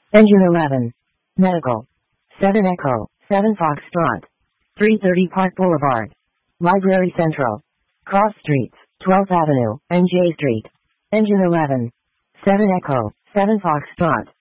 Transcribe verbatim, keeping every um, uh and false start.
Engine eleven. Medical. seven Echo, seven Foxtrot. three thirty Park Boulevard. Library Central. Cross Streets, twelfth Avenue, and J Street. Engine eleven. seven Echo, seven Foxtrot.